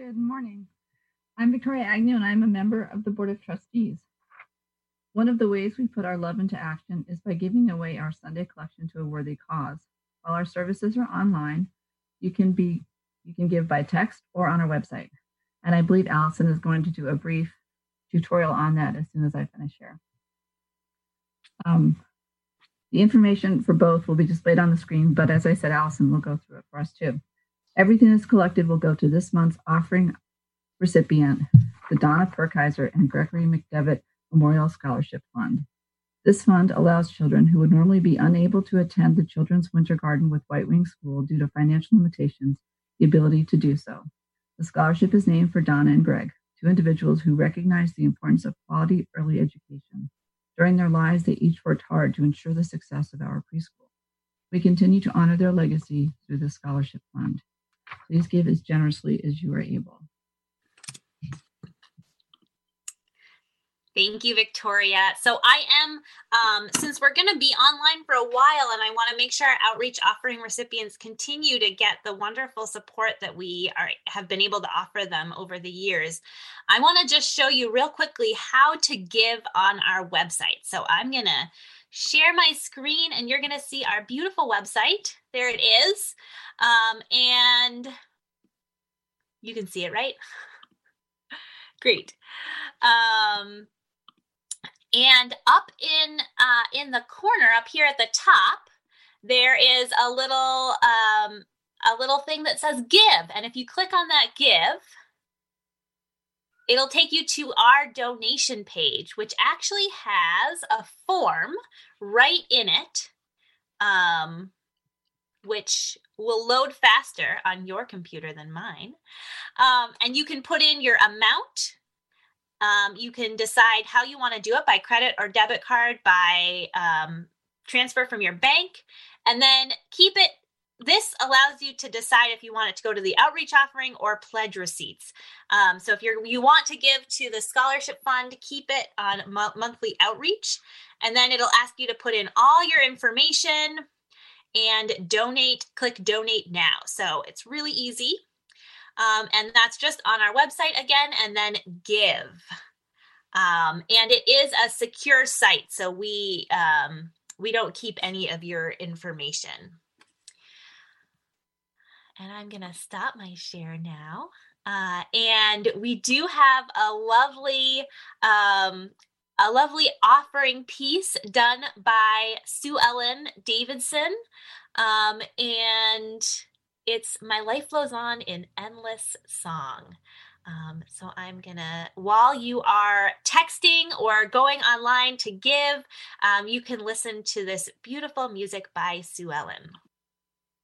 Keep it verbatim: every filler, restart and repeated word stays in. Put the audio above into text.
Good morning. I'm Victoria Agnew, and I'm a member of the Board of Trustees. One of the ways we put our love into action is by giving away our Sunday collection to a worthy cause. While our services are online, you can be you can give by text or on our website. And I believe Allison is going to do a brief tutorial on that as soon as I finish here. Um, the information for both will be displayed on the screen, but as I said, Allison will go through it for us too. Everything that's collected will go to this month's offering recipient, the Donna Perkaiser and Gregory McDevitt Memorial Scholarship Fund. This fund allows children who would normally be unable to attend the Children's Winter Garden with White Wing School due to financial limitations the ability to do so. The scholarship is named for Donna and Greg, two individuals who recognize the importance of quality early education. During their lives, they each worked hard to ensure the success of our preschool. We continue to honor their legacy through the scholarship fund. Please give as generously as you are able. Thank you, Victoria. So I am, um, since we're going to be online for a while, and I want to make sure our outreach offering recipients continue to get the wonderful support that we are have been able to offer them over the years, I want to just show you real quickly how to give on our website. So I'm going to share my screen, and you're going to see our beautiful website. There it is. Um, and you can see it, right? Great. Um, And up in uh, in the corner, up here at the top, there is a little um, a little thing that says "Give," and if you click on that "Give," it'll take you to our donation page, which actually has a form right in it, um, which will load faster on your computer than mine. Um, and you can put in your amount. Um, you can decide how you want to do it, by credit or debit card, by um, transfer from your bank, and then keep it. This allows you to decide if you want it to go to the outreach offering or pledge receipts. Um, so if you're, you want to give to the scholarship fund, keep it on mo- monthly outreach, and then it'll ask you to put in all your information and donate, click donate now. So it's really easy. Um, and that's just on our website again, and then give. Um, and it is a secure site, so we um, we don't keep any of your information. And I'm going to stop my share now. Uh, and we do have a lovely um, a lovely offering piece done by Sue Ellen Davidson, um, and it's "My Life Flows On in Endless Song." Um, so I'm gonna, while you are texting or going online to give, um, you can listen to this beautiful music by Sue Ellen.